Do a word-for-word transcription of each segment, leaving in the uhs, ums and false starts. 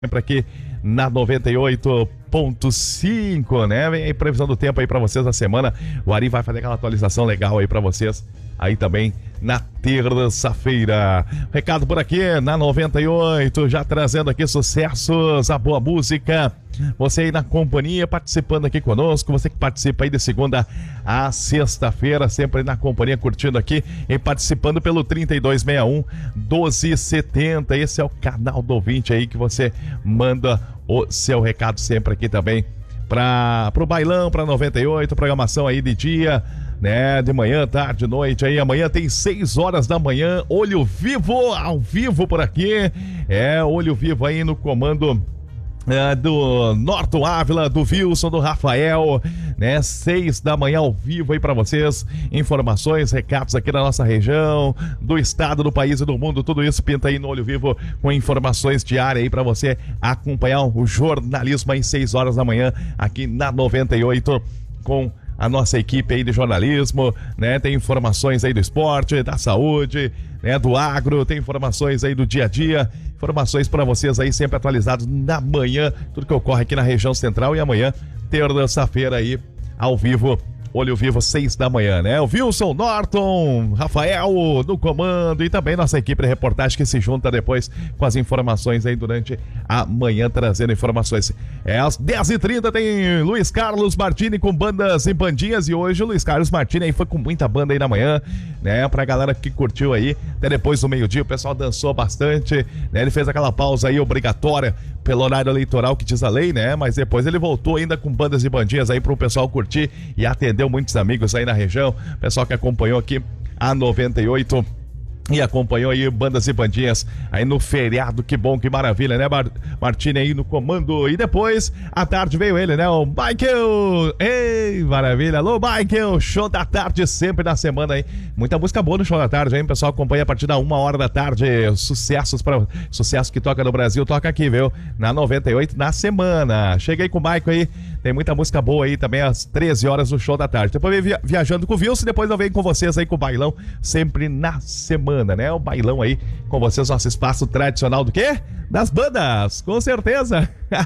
Sempre aqui na noventa e oito ponto cinco, né? Vem aí previsão do tempo aí pra vocês na semana. O Ari vai fazer aquela atualização legal aí pra vocês. Aí também na terça-feira. Recado por aqui na noventa e oito, já trazendo aqui sucessos, a boa música. Você aí na companhia, participando aqui conosco. Você que participa aí de segunda a sexta-feira, sempre na companhia, curtindo aqui e participando pelo trinta e dois sessenta e um, doze setenta. Esse é o canal do ouvinte aí que você manda o seu recado sempre aqui também para pro bailão, para noventa e oito, programação aí de dia, né, de manhã, tarde, noite aí. Amanhã tem seis horas da manhã, Olho Vivo, ao vivo por aqui. É, Olho Vivo aí no comando É, do Norton Ávila, do Wilson, do Rafael, né? Seis da manhã ao vivo aí pra vocês. Informações, recados aqui da nossa região, do estado, do país e do mundo. Tudo isso pinta aí no Olho Vivo com informações diárias aí pra você acompanhar o jornalismo aí seis horas da manhã aqui na noventa e oito com a nossa equipe aí de jornalismo, né? Tem informações aí do esporte, da saúde, né? Do agro, tem informações aí do dia a dia, informações para vocês aí sempre atualizados na manhã, tudo que ocorre aqui na região central. E amanhã, terça-feira aí, ao vivo, Olho Vivo, seis da manhã, né? O Wilson, Norton, Rafael no comando e também nossa equipe de reportagem que se junta depois com as informações aí durante a manhã, trazendo informações. É às dez e trinta tem Luiz Carlos Martini com bandas e bandinhas, e hoje o Luiz Carlos Martini aí foi com muita banda aí na manhã, né? Pra galera que curtiu aí, até depois do meio-dia o pessoal dançou bastante, né? Ele fez aquela pausa aí obrigatória pelo horário eleitoral que diz a lei, né? Mas depois ele voltou ainda com bandas e bandinhas aí pro pessoal curtir e atender muitos amigos aí na região, pessoal que acompanhou aqui a noventa e oito e acompanhou aí bandas e bandinhas aí no feriado. Que bom, que maravilha, né? Mar Martini aí no comando. E depois, à tarde, veio ele, né? O Michael. Ei, maravilha. Alô, Michael. Show da tarde sempre na semana aí. Muita música boa no show da tarde, hein? O pessoal acompanha a partir da uma hora da tarde. Sucessos para sucesso que toca no Brasil, toca aqui, viu? Na noventa e oito, na semana. Cheguei com o Michael aí. Tem muita música boa aí também às treze horas no show da tarde. Depois vem via viajando com o Wilson, depois eu venho com vocês aí com o bailão, sempre na semana, né? O bailão aí com vocês, nosso espaço tradicional do quê? Das bandas, com certeza.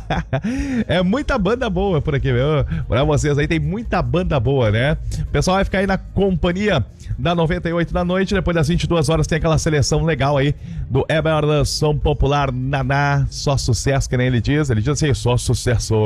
É muita banda boa por aqui, meu. Pra vocês aí tem muita banda boa, né? O pessoal vai ficar aí na companhia da noventa e oito da noite. Depois das vinte e duas horas tem aquela seleção legal aí do Eber Som Popular Naná. Só sucesso, que nem ele diz. Ele diz assim, só sucesso.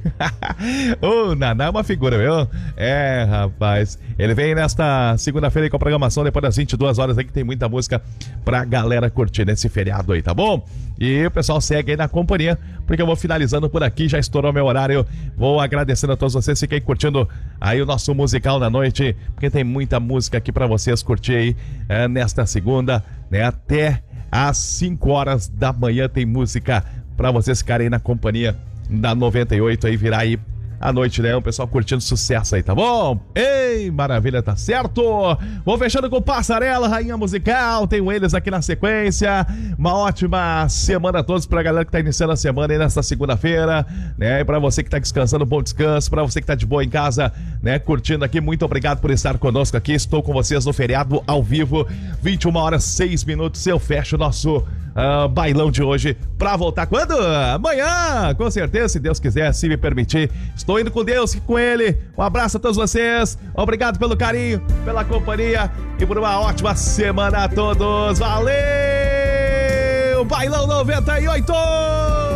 O Naná é uma figura, viu? É, rapaz. Ele vem nesta segunda-feira aí com a programação depois das vinte e duas horas aí, que tem muita música pra galera curtir nesse feriado aí, tá bom? E o pessoal segue aí na companhia, porque eu vou finalizando por aqui, já estourou meu horário. Vou agradecendo a todos vocês, fiquem curtindo aí o nosso musical da noite, porque tem muita música aqui pra vocês curtir aí é, nesta segunda, né? Até às cinco horas da manhã tem música pra vocês ficarem aí na companhia da noventa e oito aí, virar aí à noite, né? O pessoal curtindo sucesso aí, tá bom? Ei, maravilha, tá certo? Vou fechando com Passarela, Rainha Musical. Tenho eles aqui na sequência. Uma ótima semana a todos, pra galera que tá iniciando a semana aí nesta segunda-feira, né? E pra você que tá descansando, bom descanso. Pra você que tá de boa em casa, né? Curtindo aqui, muito obrigado por estar conosco aqui. Estou com vocês no feriado ao vivo, vinte e uma horas, seis minutos. Eu fecho o nosso Uh, bailão de hoje pra voltar quando? Amanhã, com certeza, se Deus quiser, se me permitir. Estou indo com Deus e com Ele. Um abraço a todos vocês, obrigado pelo carinho, pela companhia e por uma ótima semana a todos. Valeu! Bailão noventa e oito!